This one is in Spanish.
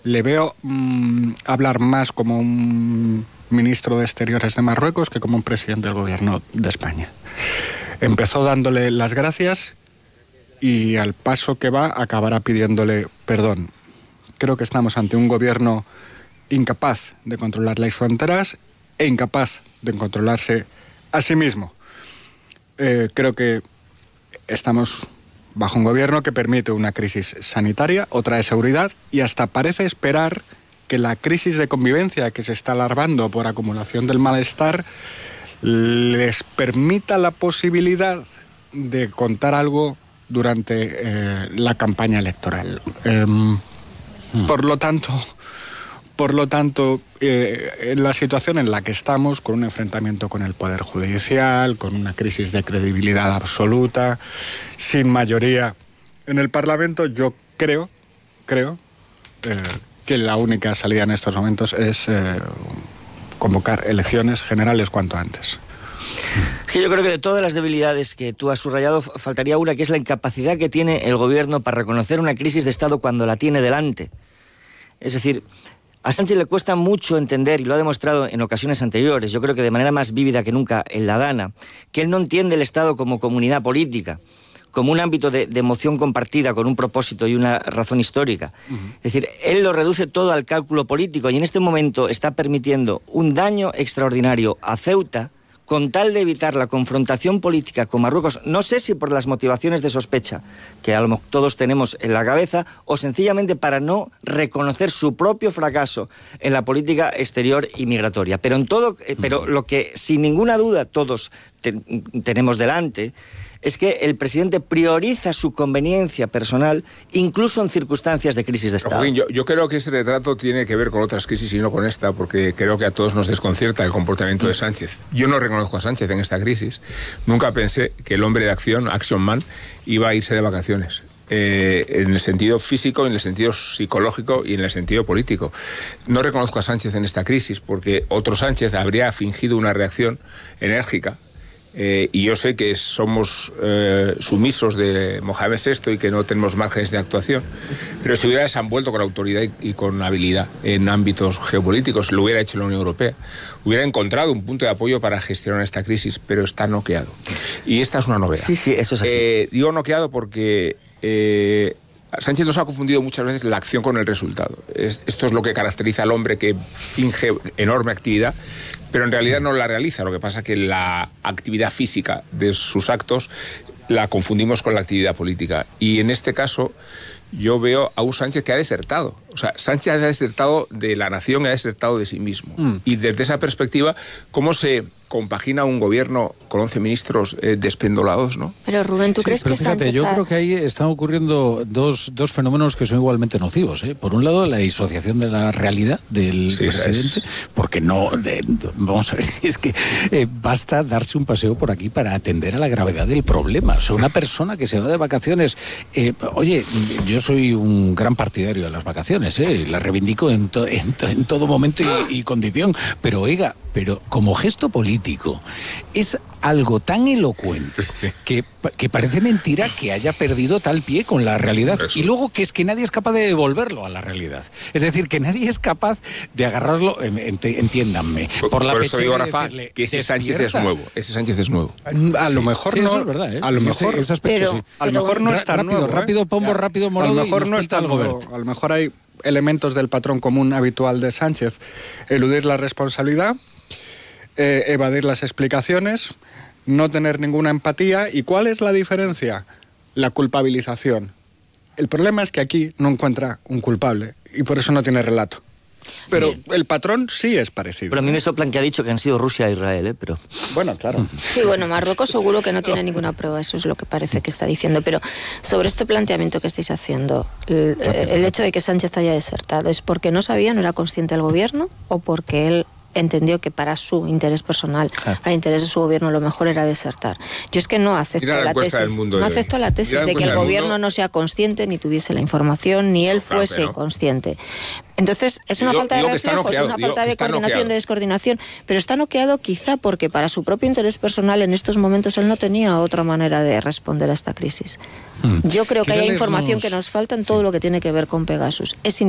Le veo hablar más como un ministro de Exteriores de Marruecos que como un presidente del gobierno de España. Empezó dándole las gracias y al paso que va acabará pidiéndole perdón. Creo que estamos ante un gobierno incapaz de controlar las fronteras e incapaz de controlarse a sí mismo. Creo que estamos bajo un gobierno que permite una crisis sanitaria, otra de seguridad, y hasta parece esperar que la crisis de convivencia que se está alargando por acumulación del malestar les permita la posibilidad de contar algo durante la campaña electoral. Por lo tanto, en la situación en la que estamos, con un enfrentamiento con el Poder Judicial, con una crisis de credibilidad absoluta, sin mayoría en el Parlamento, yo creo que la única salida en estos momentos es convocar elecciones generales cuanto antes. Yo creo que de todas las debilidades que tú has subrayado, faltaría una, que es la incapacidad que tiene el gobierno para reconocer una crisis de Estado cuando la tiene delante. Es decir, a Sánchez le cuesta mucho entender, y lo ha demostrado en ocasiones anteriores, yo creo que de manera más vívida que nunca en la Dana, que él no entiende el Estado como comunidad política, como un ámbito de emoción compartida con un propósito y una razón histórica. Es decir, él lo reduce todo al cálculo político y en este momento está permitiendo un daño extraordinario a Ceuta con tal de evitar la confrontación política con Marruecos, no sé si por las motivaciones de sospecha que todos tenemos en la cabeza, o sencillamente para no reconocer su propio fracaso en la política exterior y migratoria. Pero lo que sin ninguna duda todos tenemos delante es que el presidente prioriza su conveniencia personal, incluso en circunstancias de crisis de Estado. Joaquín, yo creo que ese retrato tiene que ver con otras crisis y no con esta, porque creo que a todos nos desconcierta el comportamiento de Sánchez. Yo no reconozco a Sánchez en esta crisis. Nunca pensé que el hombre de acción, Action Man, iba a irse de vacaciones. En el sentido físico, en el sentido psicológico y en el sentido político. No reconozco a Sánchez en esta crisis porque otro Sánchez habría fingido una reacción enérgica. Y yo sé que somos sumisos de Mohamed VI y que no tenemos márgenes de actuación, pero si hubiera desenvuelto con autoridad y con habilidad en ámbitos geopolíticos, lo hubiera hecho la Unión Europea, hubiera encontrado un punto de apoyo para gestionar esta crisis, pero está noqueado. Y esta es una novedad. Sí, eso es así. Digo noqueado porque Sánchez nos ha confundido muchas veces la acción con el resultado. Esto es lo que caracteriza al hombre que finge enorme actividad, pero en realidad no la realiza. Lo que pasa es que la actividad física de sus actos la confundimos con la actividad política. Y en este caso yo veo a un Sánchez que ha desertado. O sea, Sánchez ha desertado de la nación, ha desertado de sí mismo. Y desde esa perspectiva, ¿cómo se compagina un gobierno con 11 ministros despendolados, ¿no? Pero Rubén, ¿tú crees que fíjate, Sánchez... Yo creo que ahí están ocurriendo dos fenómenos que son igualmente nocivos. Por un lado, la disociación de la realidad del presidente, porque vamos a ver si es que basta darse un paseo por aquí para atender a la gravedad del problema. O sea, una persona que se va de vacaciones... oye, yo soy un gran partidario de las vacaciones, las reivindico en todo momento y condición, pero oiga, como gesto político es algo tan elocuente que parece mentira que haya perdido tal pie con la realidad. Y luego que es que nadie es capaz de devolverlo a la realidad. Es decir, que nadie es capaz de agarrarlo, entiéndanme, por la pechera. Por eso digo, Rafa, decirle, que ese Sánchez es nuevo. Ese Sánchez es nuevo. A lo mejor no. Eso es verdad, A lo mejor, ese aspecto, sí. A lo mejor no es tan nuevo. Rápido, Pombo, rápido, Morado. A lo mejor no es tan nuevo. A lo mejor hay elementos del patrón común habitual de Sánchez. Eludir la responsabilidad, evadir las explicaciones, no tener ninguna empatía. ¿Y cuál es la diferencia? La culpabilización. El problema es que aquí no encuentra un culpable y por eso no tiene relato. Pero bien, el patrón sí es parecido. Pero a mí me soplan que ha dicho que han sido Rusia e Israel, pero... Bueno, claro. Sí, bueno, Marruecos seguro que no tiene ninguna prueba, eso es lo que parece que está diciendo. Pero sobre este planteamiento que estáis haciendo, el hecho de que Sánchez haya desertado, ¿es porque no sabía, no era consciente del gobierno o porque él entendió que para su interés personal, para el interés de su gobierno, lo mejor era desertar? Yo es que no acepto la tesis de que el gobierno no sea consciente, ni tuviese la información, ni él fuese consciente. Entonces, es una falta de reflejo, es una falta de coordinación, de descoordinación, pero está noqueado quizá porque para su propio interés personal en estos momentos él no tenía otra manera de responder a esta crisis. Yo creo que hay información que nos falta en todo lo que tiene que ver con Pegasus. Es